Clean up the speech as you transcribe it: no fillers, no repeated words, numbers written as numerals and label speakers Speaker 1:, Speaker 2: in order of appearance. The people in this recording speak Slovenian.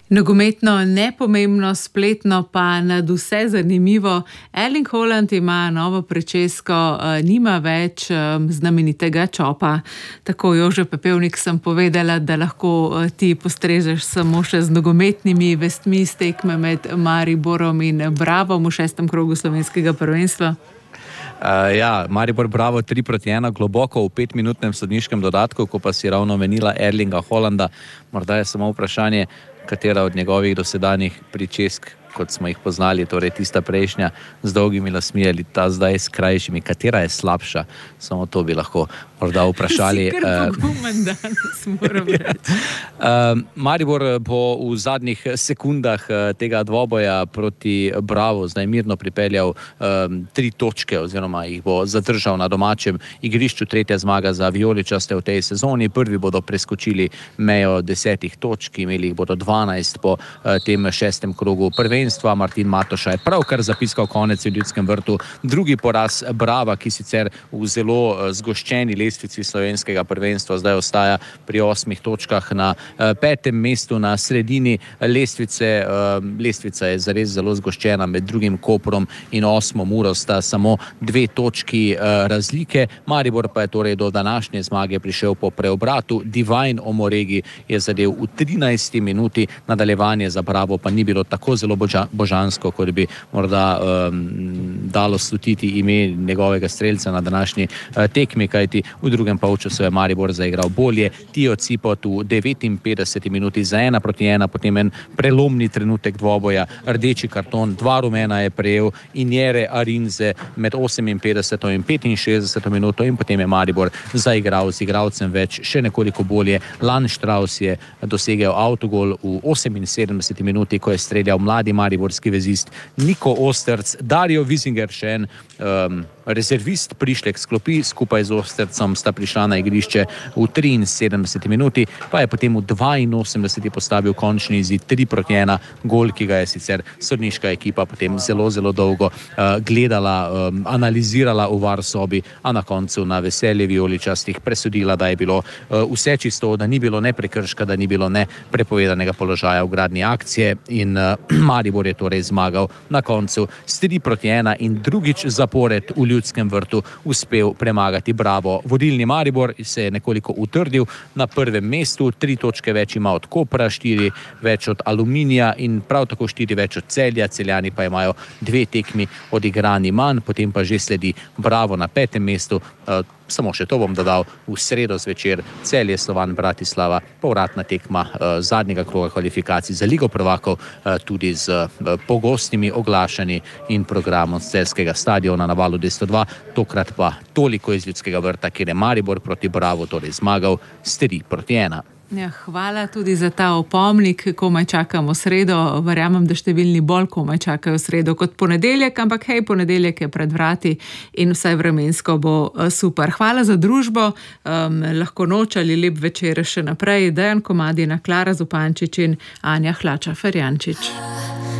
Speaker 1: Nogometno nepomembno, spletno pa nad vse zanimivo. Erling Haaland ima novo pričesko, nima več znamenitega čopa. Tako Jože Pepevnik sem povedala, da lahko ti postrežeš samo še z nogometnimi vestmi z tekme med Mariborom in Bravom v 6. krogu slovenskega prvenstva.
Speaker 2: Maribor Bravo 3-1, globoko v 5-minutnem sodniškem dodatku, ko pa si ravno omenila Erlinga Haalanda. Morda je samo vprašanje, katera od njegovih dosedanjih pričesk, kot smo jih poznali, torej tista prejšnja z dolgimi lasmi ali ta zdaj s krajšimi, katera je slabša? Samo to bi lahko morda vprašali.
Speaker 1: Si kar pogumen danes, moram reči.
Speaker 2: Maribor bo v zadnjih sekundah tega dvoboja proti Bravo zdaj mirno pripeljal 3 točke oziroma jih bo zadržal na domačem igrišču. 3. zmaga za vijoličaste v tej sezoni. Prvi bodo preskočili mejo 10 točk, imeli jih bodo 12 po tem 6. krogu prvenstva. Martin Matoša je pravkar zapiskal konec v Ljudskem vrtu. Drugi poraz Brava, ki sicer v zelo zgoščeni lestvici slovenskega prvenstva zdaj ostaja pri 8 točkah na 5. mestu na sredini lestvice. Lestvica je zares zelo zgoščena, med drugim Koprom in 8. Muro sta samo 2 točki razlike. Maribor pa je torej do današnje zmage prišel po preobratu. Divine Omoregi je zadel v 13. minuti, nadaljevanje za Bravo pa ni bilo tako zelo božansko, kot bi morda dalo slutiti ime njegovega strelca na današnji tekmi, kajti v drugem polčasu je Maribor zaigral bolje. Tijo Cipot v 59. minuti za 1-1, potem en prelomni trenutek dvoboja, rdeči karton, 2 rumena je prejel Injere Arinze med 58. in 65. minuto in potem je Maribor zaigral z igralcem več še nekoliko bolje. Landstrauss je dosegel avtogol v 78. minuti, ko je streljal mladi mariborski vezist Niko Osterc. Dario Wisinger, še en rezervist, prišlek s klopi, skupaj z Ostercem sta prišla na igrišče v 73. minuti, pa je potem v 82. postavil končni izid 3-1, gol, ki ga je sicer sodniška ekipa potem zelo, zelo dolgo gledala, analizirala v VAR sobi, a na koncu na veselje vijoličastih presodila, da je bilo vse čisto, da ni bilo ne prekrška, da ni bilo ne prepovedanega položaja v gradnji akcije in Maribor je torej zmagal na koncu s 3-1 in drugič zapored v Ljudskem vrtu uspel premagati Bravo. Vodilni Maribor se je nekoliko utrdil na prvem mestu, 3 točke več ima od Kopra, 4 več od Aluminija in prav tako 4 več od Celja. Celjani pa imajo 2 tekmi odigrani manj, potem pa že sledi Bravo na 5. mestu. Samo še to bom dodal, v sredo zvečer Celje Slovan Bratislava, povratna tekma zadnjega kroga kvalifikacij za Ligo prvakov, tudi z pogostimi oglašanji in programom z celjskega stadiona na Valu 202, tokrat pa toliko iz Ljudskega vrta, kjer je Maribor proti Bravo torej zmagal s 3-1.
Speaker 1: Ja, hvala tudi za ta opomnik, komaj čakamo sredo. Verjamem, da številni bolj komaj čakajo sredo kot ponedeljek, ampak hej, ponedeljek je pred vrati in vsaj vremensko bo super. Hvala za družbo, lahko noč ali lep večer še naprej. Dejan Komadina, Klara Zupančič in Anja Hlača Ferjančič.